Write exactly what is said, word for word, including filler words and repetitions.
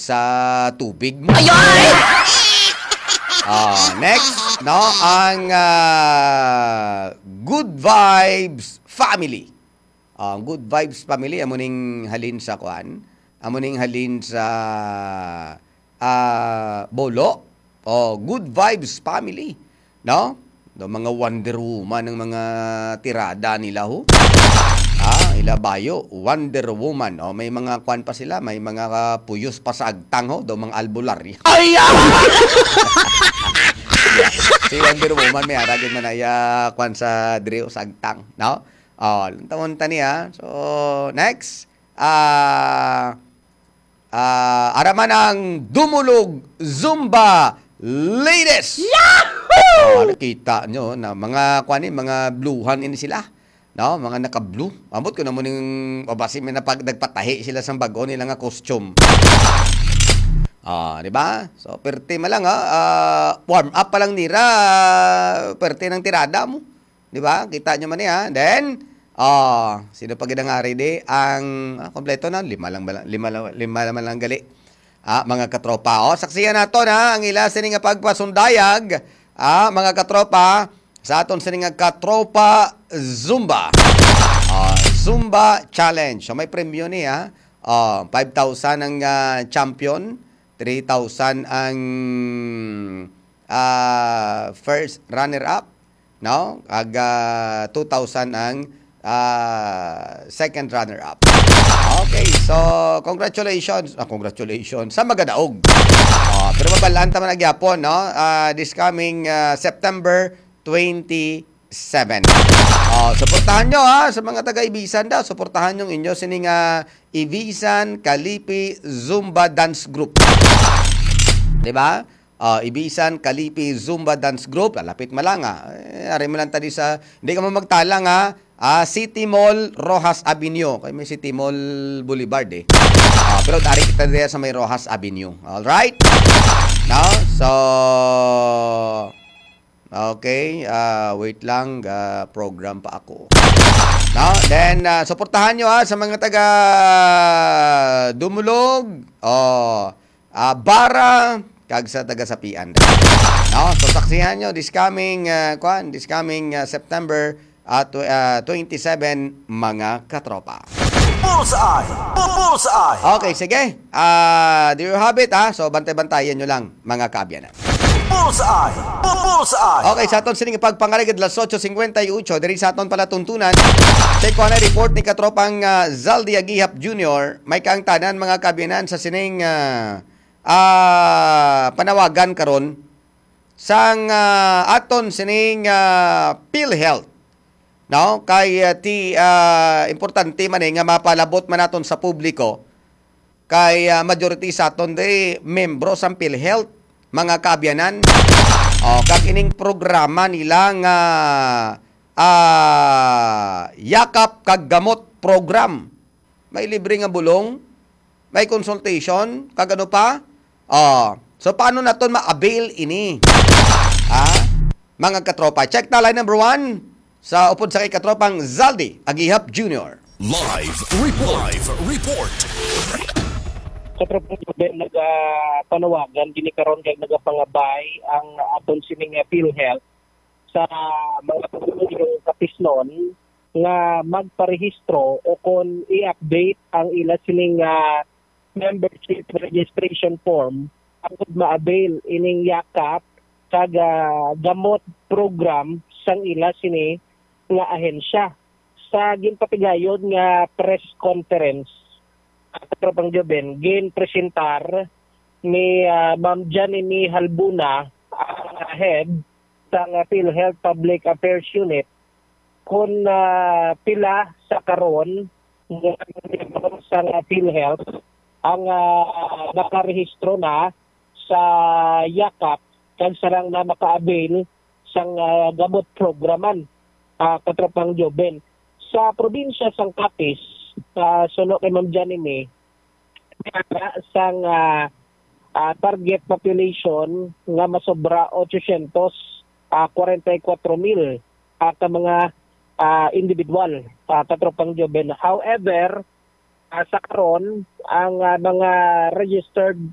sa tubig mo. Ayun! Uh, next, no, ang uh, Good Vibes Family. Uh, Good Vibes Family, amo ning halin sa kuan, amo ning halin sa uh, Bolo. Oh, Good Vibes Family, no? Do mga Wonder Woman ng mga tirada nila ho. Ah, ila bayo, Wonder Woman. Oh, may mga kuan pa sila, may mga uh, puyos pa sa agtang ho, do mga albularya. Ay! Yeah. Si Wonder Woman may aragin man ay uh, kwan sa Drio Sagtang, no? Oh, tawon ta niya. So, next, ah uh, uh, araman ang Dumulog Zumba Ladies. Yahoo! Oh, nakita nyo na mga kwan ni mga bluhan ini sila. No, mga naka-blue. Amot ko na mo ning obasi may napag nagpatahi sila sa bago nila nga costume. Ah, di ba? So, perte ma lang ha. Uh, warm up pa lang nira. Uh, perte ng tirada mo. Di ba? Kita nyo man niya. Then, ah, uh, sino pa ginangari di? Ang, ah, kompleto na. Lima lang, lima, lima naman lang gali. Ah, mga katropa. Oh, saksiyan nato na ang ila sining nga pagpasundayag. Ah, mga katropa. Sa aton sining nga katropa Zumba. Ah, Zumba Challenge. So, may premyo niya. Ah, five thousand ang uh, champion. three thousand ang uh, first runner-up, no? Aga two thousand ang uh, second runner-up. Okay, so congratulations. Ah, congratulations sa magadaog. Uh, pero mabalaan taman nagyapon, no? Uh, this coming uh, September twenty-seven. Uh, suportahan nyo ha, sa mga taga-Ibisan daw. Suportahan nyo inyo sining uh, Ibisan Kalipi Zumba Dance Group. Diba? Uh, Ibisan Kalipi Zumba Dance Group. Lalapit mo lang ha. Eh, ari mo lang tadi sa, hindi ka mo magtalang ha. Uh, City Mall Rojas Avenue. Kaya may City Mall Boulevard eh. Uh, pero dari kita diya sa may Rojas Avenue. Alright? No? So, okay, uh, wait lang, uh, program pa ako. No? Then, uh, suportahan nyo ha, sa mga taga Dumulog, oh, uh, Bara, kag sa taga Sapian. No? So, saksihan nyo, this coming, uh, kwan, this coming uh, September uh, tw- uh, twenty-seven, mga katropa. Bullseye! Bullseye! Okay, sige. Uh, do you have it ha? So, bantay-bantayan nyo lang, mga kaabyanan. Bullseye! Bullseye! Okay, sa aton sining pagpangaligid las eight fifty-eight, diri sa aton pala tuntunan. Check ko na report ni katropang uh, Zaldi Agihap Junior May kaangtanan mga kabiyanan sa sining uh, uh, panawagan karon sang uh, aton sining uh, PhilHealth. No, kay uh, ti uh, importante man nga mapalabot man naton sa publiko kay uh, majority sa aton di membro sa PhilHealth mga kaabyanan. O, kag ining programa nila nga uh, yakap kag gamot program. May libre nga bulong, may consultation, kag ano pa? O, so paano naton ma-avail ini? Ha? Mga katropa, check na line number one sa upod sa kay katropang Zaldi Agihap Junior Live report. Live report. Sa problema nagapanawagan dini karon kay nagapangabay ang aton sining PhilHealth sa mga pagulong kapisnon nga magparehistro o kon i-update ang ila sining uh, membership registration form agud ma-avail ining yakap kag uh, gamot program sang ila sini nga ahensya sa ginpatigayon nga press conference. Katropang Joben, gin presentar ni uh, Ma'am Janine Halbuna, uh, head sa uh, PhilHealth Public Affairs Unit, kung uh, pila sa karon sa uh, PhilHealth ang uh, nakarehistro na sa yakap kag sarang na maka-avail sang uh, gamot programan, uh, Katropang Joben. Sa probinsya sang Capiz, Uh, suno kay Ma'am Janine sang uh, uh, target population nga masobra eight hundred forty-four mil uh, ka mga uh, individual uh, katropang Joben. However, uh, sa karon ang uh, mga registered